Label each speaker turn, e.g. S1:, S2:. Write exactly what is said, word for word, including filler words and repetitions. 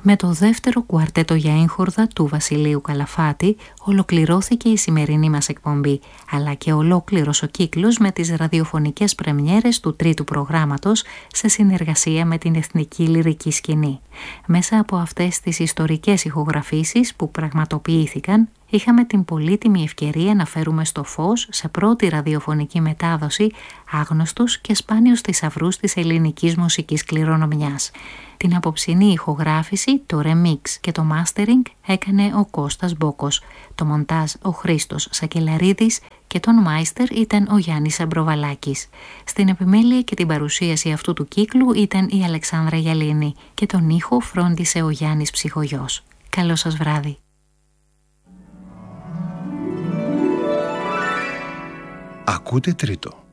S1: Με το δεύτερο κουαρτέτο για έγχορδα του Βασιλείου Καλαφάτη ολοκληρώθηκε η σημερινή μας εκπομπή, αλλά και ολόκληρος ο κύκλος με τις ραδιοφωνικές πρεμιέρες του τρίτου προγράμματος σε συνεργασία με την Εθνική Λυρική Σκηνή. Μέσα από αυτές τις ιστορικές ηχογραφήσεις που πραγματοποιήθηκαν, είχαμε την πολύτιμη ευκαιρία να φέρουμε στο φως σε πρώτη ραδιοφωνική μετάδοση άγνωστους και σπάνιους θησαυρούς της ελληνικής μουσικής κληρονομιάς. Την απόψινή ηχογράφηση, το remix και το mastering έκανε ο Κώστας Μπόκος, το μοντάζ ο Χρήστος Σακελαρίδης και τον μάιστερ ήταν ο Γιάννης Αμπροβαλάκης. Στην επιμέλεια και την παρουσίαση αυτού του κύκλου ήταν η Αλεξάνδρα Γιαλίνη και τον ήχο φρόντισε ο Γιάννης Ψυχογιός. Καλό σας βράδυ.
S2: Ακούτε τρίτο.